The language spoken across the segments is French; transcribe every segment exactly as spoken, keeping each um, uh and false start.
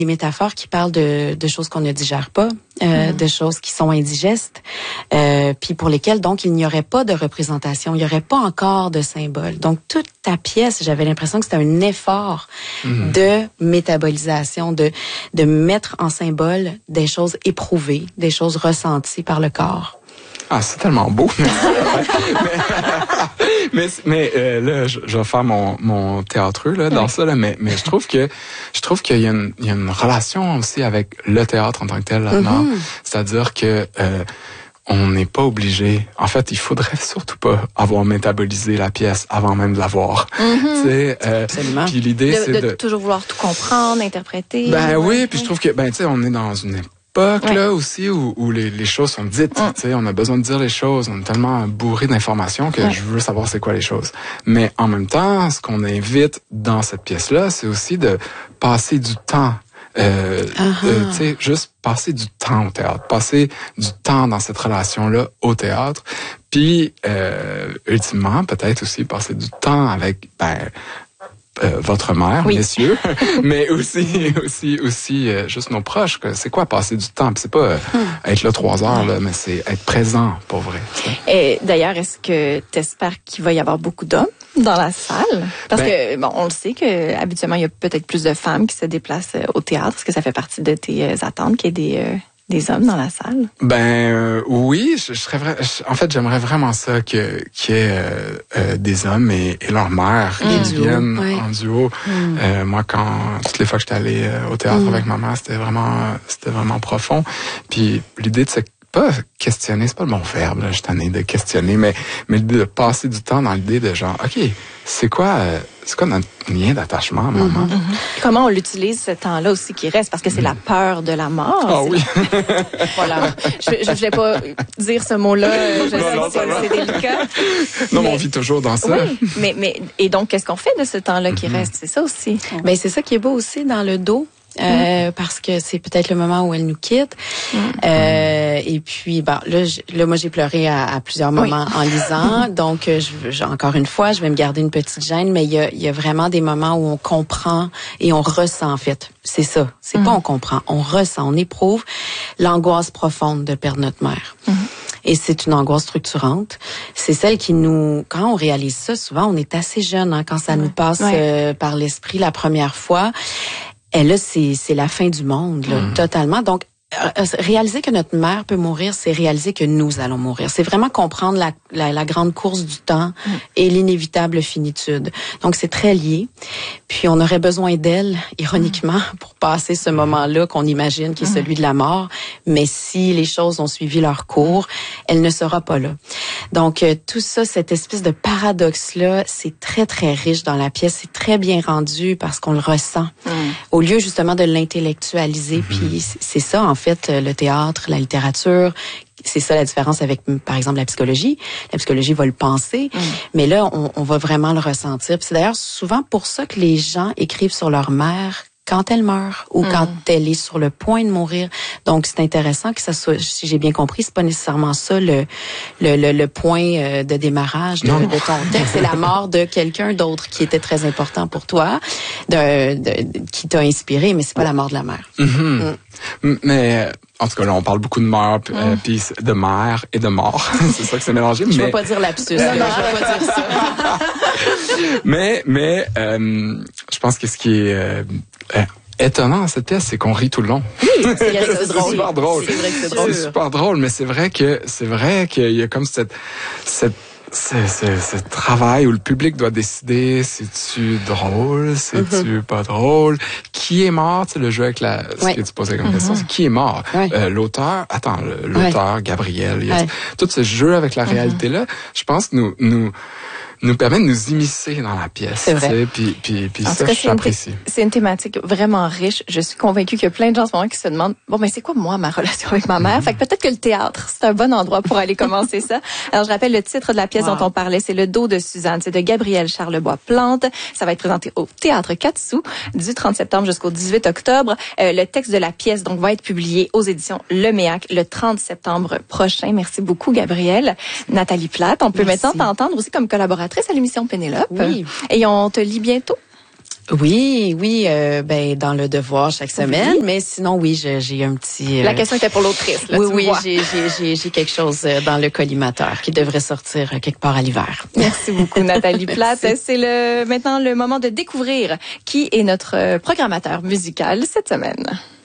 des métaphores qui parlent de, de choses qu'on ne digère pas, euh, mmh. de choses qui sont indigestes, euh, puis pour lesquelles donc il n'y aurait pas de représentation, il n'y aurait pas encore de symbole. Donc toute ta pièce, j'avais l'impression que c'était un effort mmh. de métabolisation, de de mettre en symbole des choses éprouvées, des choses ressenties par le corps. Ah, c'est tellement beau. mais mais, mais euh, là, je, je vais faire mon, mon théâtreux là, dans oui. ça, là, mais, mais je trouve que je trouve qu'il y a une, il y a une relation aussi avec le théâtre en tant que tel là-dedans. Mm-hmm. C'est-à-dire que euh, on n'est pas obligé. En fait, il faudrait surtout pas avoir métabolisé la pièce avant même de la voir. Mm-hmm. Tu sais, euh, absolument. Puis l'idée, de, c'est de, de toujours vouloir tout comprendre, interpréter. Ben oui, ouais. puis je trouve que ben tu sais, on est dans une époque ouais. là aussi où, où les, les choses sont dites. Mm. Tu sais, on a besoin de dire les choses. On est tellement bourré d'informations que ouais. je veux savoir c'est quoi les choses. Mais en même temps, ce qu'on invite dans cette pièce-là, c'est aussi de passer du temps. Euh, euh, tu sais, juste passer du temps au théâtre, passer du temps dans cette relation-là au théâtre, puis euh, ultimement peut-être aussi passer du temps avec ben euh, votre mère, oui. messieurs, mais aussi aussi aussi euh, juste nos proches. Que c'est quoi passer du temps? Puis c'est pas euh, hum. être là trois heures là, mais c'est être présent pour vrai. T'sais. Et d'ailleurs, est-ce que t'espères qu'il va y avoir beaucoup d'hommes dans la salle? Parce ben, que, bon, on le sait que habituellement, il y a peut-être plus de femmes qui se déplacent au théâtre. Est-ce que ça fait partie de tes euh, attentes qu'il y ait des, euh, des hommes dans la salle? Ben euh, oui, je, je serais vrai, je, en fait, j'aimerais vraiment ça que qu'il y ait euh, euh, des hommes et, et leur mère mmh. qui viennent ouais. en duo. Mmh. Euh, moi, quand toutes les fois que j'étais allé euh, au théâtre mmh. avec ma mère, c'était vraiment, c'était vraiment profond. Puis l'idée de se pas questionner, c'est pas le bon verbe, là, je suis tanné de questionner, mais, mais l'idée de passer du temps dans l'idée de genre, OK, c'est quoi, euh, c'est quoi notre lien d'attachement, maman? Mm-hmm. Mm-hmm. Comment on l'utilise ce temps-là aussi qui reste? Parce que c'est mm. la peur de la mort. Ah oui. La... voilà. Je, je voulais pas dire ce mot-là, je non, sais non, que c'est, c'est délicat. Non, mais on vit toujours dans ça. Oui, mais, mais, et donc, qu'est-ce qu'on fait de ce temps-là qui mm-hmm. reste? C'est ça aussi. Ben, c'est ça qui est beau aussi dans le dos. Euh, mmh. parce que c'est peut-être le moment où elle nous quitte. Mmh. Euh, et puis, bon, là, je, là, moi, j'ai pleuré à, à plusieurs moments oui. en lisant. Donc, je, je, encore une fois, je vais me garder une petite gêne, mais il y a, il y a vraiment des moments où on comprend et on ressent, en fait. C'est ça. C'est mmh. pas on comprend. On ressent, on éprouve l'angoisse profonde de perdre notre mère. Mmh. Et c'est une angoisse structurante. C'est celle qui nous... Quand on réalise ça, souvent, on est assez jeune, hein, quand ça mmh. nous passe ouais. euh, par l'esprit la première fois. Et là, c'est, c'est la fin du monde, là, mmh. totalement. Donc, euh, réaliser que notre mère peut mourir, c'est réaliser que nous allons mourir. C'est vraiment comprendre la, la, la grande course du temps mmh. et l'inévitable finitude. Donc, c'est très lié. Puis, on aurait besoin d'elle, ironiquement, mmh. pour passer ce moment-là qu'on imagine qui est mmh. celui de la mort. Mais si les choses ont suivi leur cours, elle ne sera pas là. Donc, euh, tout ça, cette espèce de paradoxe-là, c'est très, très riche dans la pièce. C'est très bien rendu parce qu'on le ressent. Mmh. Au lieu, justement, de l'intellectualiser. Mmh. Puis, c'est ça, en fait, le théâtre, la littérature. C'est ça la différence avec, par exemple, la psychologie. La psychologie va le penser, mmh. mais là, on, on va vraiment le ressentir. Puis c'est d'ailleurs souvent pour ça que les gens écrivent sur leur mère quand elle meurt ou mmh. quand elle est sur le point de mourir. Donc, c'est intéressant que ça soit, si j'ai bien compris, c'est pas nécessairement ça le le, le, le point de démarrage de, de ton texte. C'est la mort de quelqu'un d'autre qui était très important pour toi, de, de, qui t'a inspiré, mais c'est pas la mort de la mère. Mmh. Mmh. Mais... En tout cas, là, on parle beaucoup de mort, puis euh, mmh. de mère et de mort. C'est ça que c'est mélangé. Je mais... ne vais pas dire lapsus. Non, non, je vais pas dire ça. mais mais euh, je pense que ce qui est euh, étonnant dans cette pièce, c'est qu'on rit tout le long. Oui, c'est, c'est, c'est drôle. super drôle. C'est vrai que c'est drôle. C'est super drôle, mais c'est vrai que c'est vrai qu'il y a comme cette cette C'est, c'est, c'est ce travail où le public doit décider c'est-tu drôle, c'est-tu mm-hmm. pas drôle, qui est mort, tu sais, le jeu avec la, ce ouais. que tu posais comme mm-hmm. question, c'est qui est mort. Ouais. Euh, l'auteur, attends, le, l'auteur, ouais. Gabriel, il y a ouais. tout ce jeu avec la mm-hmm. réalité-là, je pense, nous, nous, nous permet de nous immiscer dans la pièce. C'est vrai. Puis, puis, puis en ça, cas, j'apprécie. C'est, c'est une thématique vraiment riche. Je suis convaincue qu'il y a plein de gens en ce moment qui se demandent, bon, ben, c'est quoi, moi, ma relation avec ma mère? Mm-hmm. Fait que peut-être que le théâtre, c'est un bon endroit pour aller commencer ça. Alors, je rappelle le titre de la pièce wow. dont on parlait, c'est Le dos de Suzanne. C'est de Gabriel Charlebois-Plante. Ça va être présenté au Théâtre quatre-Sous du trente septembre jusqu'au dix-huit octobre. Euh, le texte de la pièce, donc, va être publié aux éditions Le Méac le trente septembre prochain. Merci beaucoup, Gabriel. Nathalie Plate, on peut Merci. Maintenant t'entendre aussi comme collaboratrice à l'émission Pénélope. Oui. Et on te lit bientôt? Oui, oui, euh, ben dans le devoir chaque semaine, oui. Mais sinon oui, j'ai, j'ai un petit. Euh... La question était pour l'autrice. Là, oui, tu oui, vois. j'ai, j'ai, j'ai, j'ai quelque chose dans le collimateur qui devrait sortir quelque part à l'hiver. Merci beaucoup, Nathalie Plate. C'est le maintenant le moment de découvrir qui est notre programmateur musical cette semaine.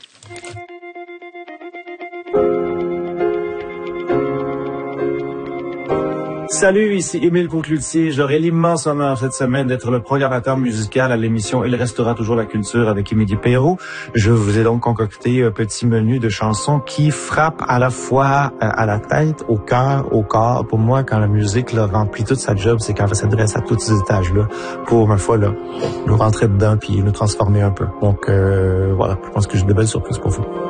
Salut, ici Émile Conclutier. J'aurai l'immense honneur cette semaine d'être le programmateur musical à l'émission Il restera toujours la culture avec Émilie Perrault. Je vous ai donc concocté un petit menu de chansons qui frappent à la fois à la tête, au cœur, au corps. Pour moi, quand la musique là, remplit toute sa job, c'est quand elle s'adresse à tous ces étages-là pour, ma foi, là, nous rentrer dedans puis nous transformer un peu. Donc, euh, voilà, je pense que j'ai de belles surprises pour vous.